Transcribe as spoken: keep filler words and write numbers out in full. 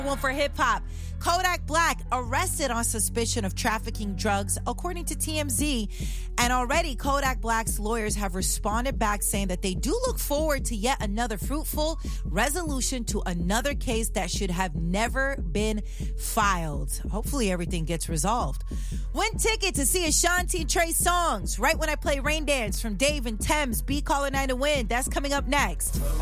One for hip hop. Kodak Black arrested on suspicion of trafficking drugs, according to T M Z. And already Kodak Black's lawyers have responded back saying that they do look forward to yet another fruitful resolution to another case that should have never been filed. Hopefully everything gets resolved. Win ticket to see Ashanti and Trey Songz right when I play Rain Dance from Dave and Thames. Be Caller nine to win. That's coming up next.